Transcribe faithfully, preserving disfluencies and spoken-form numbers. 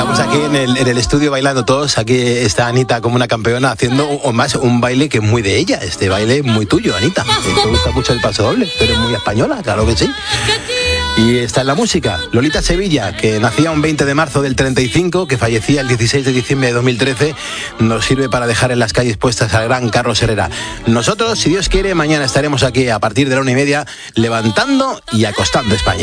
Estamos aquí en el, en el estudio bailando todos. Aquí está Anita como una campeona haciendo o más un baile que es muy de ella. Este baile muy tuyo, Anita. Te gusta mucho el paso doble, pero es muy española, claro que sí. Y está en la música Lolita Sevilla, que nacía un veinte de marzo del treinta y cinco, que fallecía el dieciséis de diciembre de dos mil trece, nos sirve para dejar en las calles puestas al gran Carlos Herrera. Nosotros, si Dios quiere, mañana estaremos aquí a partir de la una y media levantando y acostando España.